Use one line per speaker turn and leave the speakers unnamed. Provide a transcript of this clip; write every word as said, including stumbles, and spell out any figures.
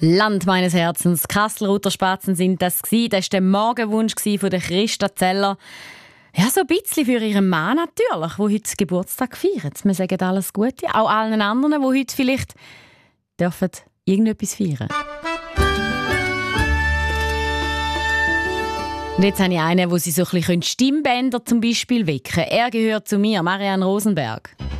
Land meines Herzens, Kastelruther Spatzen sind das gsi. Das war der Morgenwunsch von der Christa Zeller. Ja, so ein bisschen für ihren Mann natürlich, der heute Geburtstag feiert. Wir sagen alles Gute. Auch allen anderen, die heute vielleicht dürfen irgendetwas feiern. Und jetzt habe ich einen, wo sie so ein bisschen Stimmbänder zum Beispiel wecken können. Er gehört zu mir, Marianne Rosenberg.